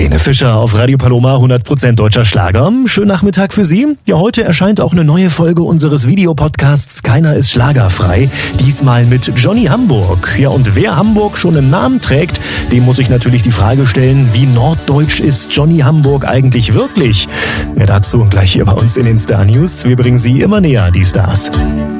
Helene Fischer auf Radio Paloma, 100% deutscher Schlager. Schönen Nachmittag für Sie. Ja, heute erscheint auch eine neue Folge unseres Videopodcasts Keiner ist schlagerfrei. Diesmal mit Johnny Hamburg. Ja, und wer Hamburg schon im Namen trägt, dem muss ich natürlich die Frage stellen, wie norddeutsch ist Johnny Hamburg eigentlich wirklich? Mehr dazu gleich hier bei uns in den Star News. Wir bringen Sie immer näher, die Stars.